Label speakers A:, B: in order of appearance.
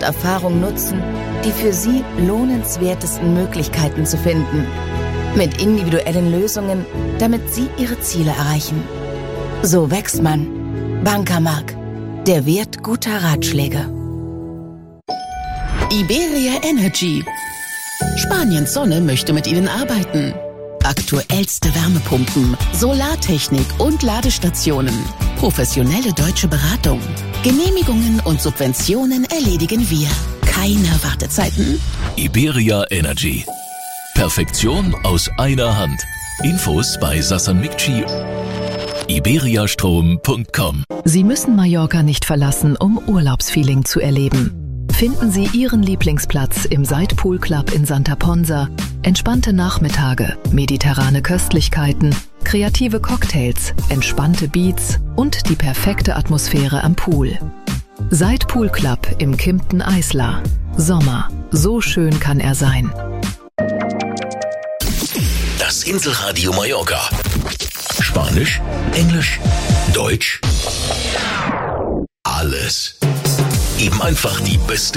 A: Erfahrung nutzen, die für sie lohnenswertesten Möglichkeiten zu finden. Mit individuellen Lösungen, damit sie ihre Ziele erreichen. So wächst man. Bancamark, der Wert guter Ratschläge.
B: Iberia Energy. Spaniens Sonne möchte mit Ihnen arbeiten. Aktuellste Wärmepumpen, Solartechnik und Ladestationen. Professionelle deutsche Beratung. Genehmigungen und Subventionen erledigen wir. Keine Wartezeiten.
C: Iberia Energy. Perfektion aus einer Hand. Infos bei Sassan Mikci. iberiastrom.com.
D: Sie müssen Mallorca nicht verlassen, um Urlaubsfeeling zu erleben. Finden Sie Ihren Lieblingsplatz im Side Pool Club in Santa Ponsa. Entspannte Nachmittage, mediterrane Köstlichkeiten, kreative Cocktails, entspannte Beats und die perfekte Atmosphäre am Pool. Side Pool Club im Kimpton Isla. Sommer, so schön kann er sein.
C: Das Inselradio Mallorca. Spanisch, Englisch, Deutsch. Alles. Eben einfach die beste